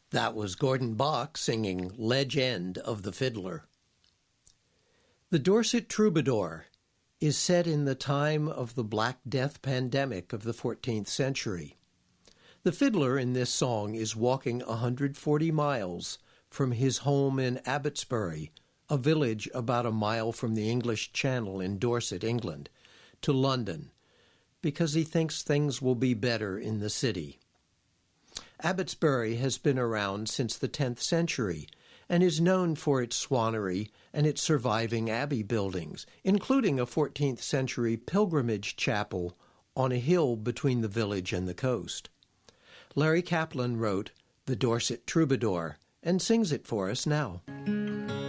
That was Gordon Bok singing Legend of the Fiddler. The Dorset Troubadour is set in the time of the Black Death pandemic of the 14th century. The fiddler in this song is walking 140 miles from his home in Abbotsbury, a village about a mile from the English Channel in Dorset, England, to London, because he thinks things will be better in the city. Abbotsbury has been around since the 10th century and is known for its swanery and its surviving abbey buildings, including a 14th century pilgrimage chapel on a hill between the village and the coast. Larry Kaplan wrote The Dorset Troubadour and sings it for us now.